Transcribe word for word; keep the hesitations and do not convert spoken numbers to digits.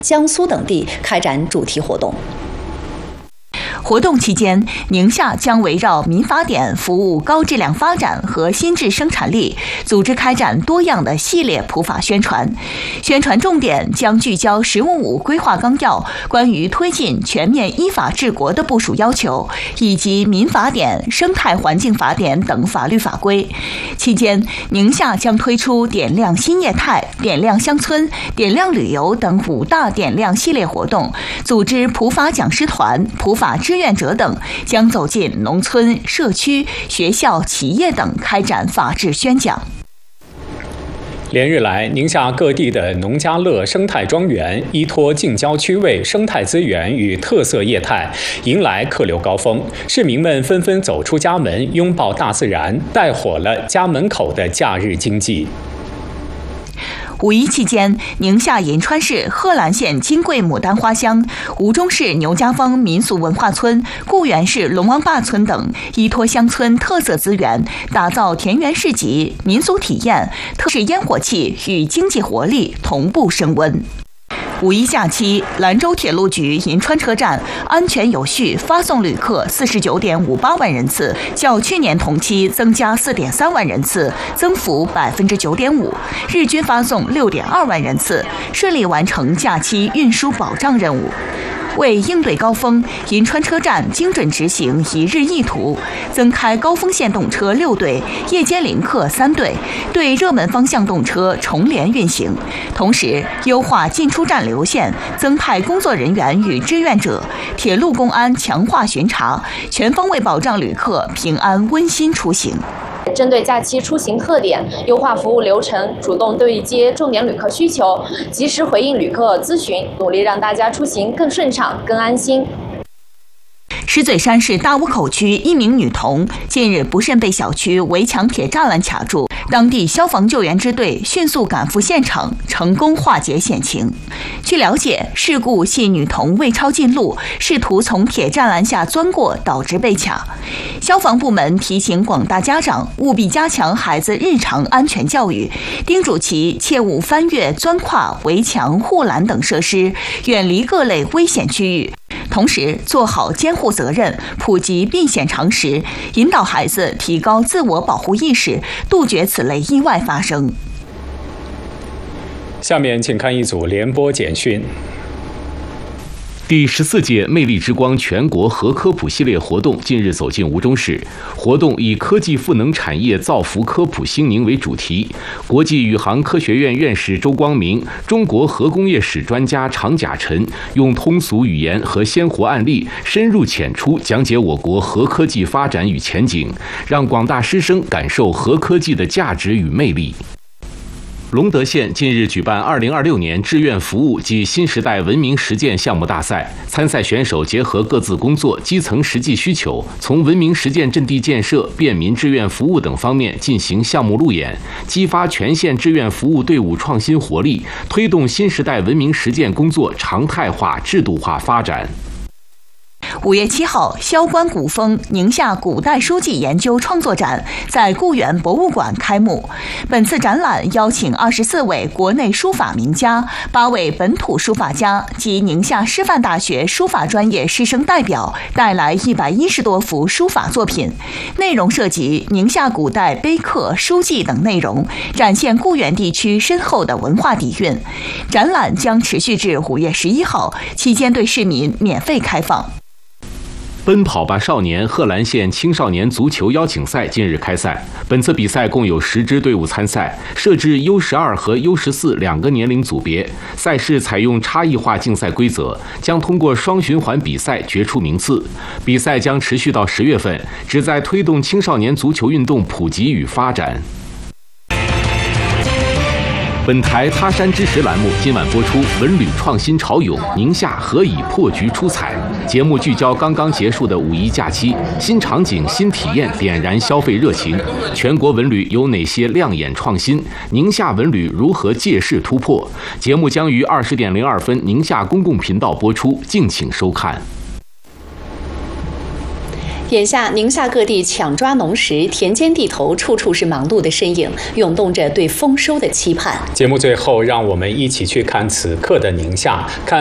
江苏等地开展主题活动。 活动期间，宁夏将围绕民法典服务高质量发展和新质生产力，组织开展多样的系列普法宣传。宣传重点将聚焦“十五五”规划纲要关于推进全面依法治国的部署要求，以及民法典、生态环境法典等法律法规。期间，宁夏将推出点亮新业态、点亮乡村、点亮旅游等五大点亮系列活动，组织普法讲师团、普法志愿者等，将走进农村、社区、学校、企业等，开展法治宣讲。 连日来，宁夏各地的农家乐生态庄园依托近郊区位生态资源与特色业态，迎来客流高峰。市民们纷纷走出家门，拥抱大自然，带火了家门口的假日经济。 五一期间，宁夏银川市贺兰县金桂牡丹花乡、吴忠市牛家坊民俗文化村、固原市龙王坝村等依托乡村特色资源，打造田园市集、民俗体验、特色烟火气与经济活力同步升温。五一假期，兰州铁路局银川车站安全有序发送旅客四十九点五八万人次，较去年同期增加四点三万人次，增幅百分之九点五，日均发送六点二万人次，顺利完成假期运输保障任务。为应对高峰，银川车站精准执行一日一图，增开高峰线动车六对，夜间临客三对，对热门方向动车重联运行。同时，优化进出站流线，增派工作人员与志愿者，铁路公安强化巡查，全方位保障旅客平安温馨出行。 针对假期出行特点，优化服务流程，主动对接重点旅客需求，及时回应旅客咨询，努力让大家出行更顺畅、更安心。 石嘴山市大坞口区一名女童近日不慎被小区围墙铁栅栏卡住，当地消防救援支队迅速赶赴现场，成功化解险情。据了解，事故系女童未抄近路，试图从铁栅栏下钻过，导致被卡。消防部门提醒广大家长务必加强孩子日常安全教育，叮嘱其切勿翻越、钻跨围墙、护栏等设施，远离各类危险区域。同时，做好监护责任，普及避险常识，引导孩子提高自我保护意识，杜绝此类意外发生。 下面请看一组联播简讯。 第十四届魅力之光全国核科普系列活动近日走进吴忠市。活动以科技赋能产业，造福科普兴宁为主题。国际宇航科学院院士周光明、中国核工业史专家常甲辰用通俗语言和鲜活案例，深入浅出讲解我国核科技发展与前景，让广大师生感受核科技的价值与魅力。隆德县近日举办二零二六年志愿服务及新时代文明实践项目大赛，参赛选手结合各自工作基层实际需求，从文明实践阵地建设、便民志愿服务等方面进行项目路演，激发全县志愿服务队伍创新活力，推动新时代文明实践工作常态化、制度化发展。 五月七号，萧关古风宁夏古代书记研究创作展在固原博物馆开幕。本次展览邀请二十四位国内书法名家、八位本土书法家及宁夏师范大学书法专业师生代表，带来一百一十多幅书法作品，内容涉及宁夏古代碑刻、书记等内容，展现固原地区深厚的文化底蕴。展览将持续至五月十一号，期间对市民免费开放。 奔跑吧少年贺兰县青少年足球邀请赛近日开赛，本次比赛共有十支队伍参赛，设置 U 十二 和 U 十四 两个年龄组别。赛事采用差异化竞赛规则，将通过双循环比赛决出名次。比赛将持续到十月份，旨在推动青少年足球运动普及与发展。本台他山之石栏目今晚播出文旅创新潮涌，宁夏何以破局出彩？节目聚焦刚刚结束的五一假期，新场景、新体验点燃消费热情。全国文旅有哪些亮眼创新？宁夏文旅如何借势突破？节目将于二十点零二分宁夏公共频道播出，敬请收看。 眼下，宁夏各地抢抓农时，田间地头处处是忙碌的身影，涌动着对丰收的期盼。 节目最后，让我们一起去看此刻的宁夏，看